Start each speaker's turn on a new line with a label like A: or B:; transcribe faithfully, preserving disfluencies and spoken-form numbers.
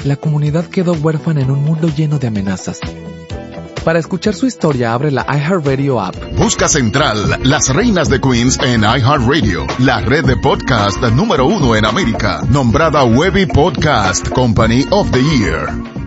A: la comunidad quedó huérfana en un mundo lleno de amenazas. Para escuchar su historia, abre la iHeartRadio app.
B: Busca Central, las reinas de Queens en iHeartRadio, la red de podcast número uno en América, nombrada Webby Podcast Company of the Year.